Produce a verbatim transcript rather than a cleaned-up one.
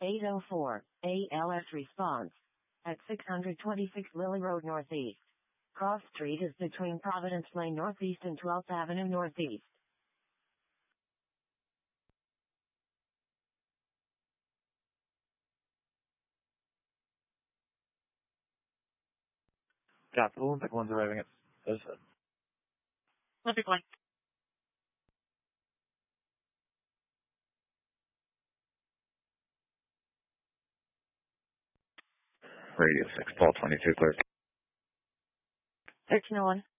eight oh four, A L S response. At six twenty-six Lily Road Northeast. Cross Street is between Providence Lane Northeast and twelfth Avenue Northeast. Capital, Olympic one's arriving at Thursday. Olympic one. Radio six, Paul twenty-two, clear. thirteen oh one.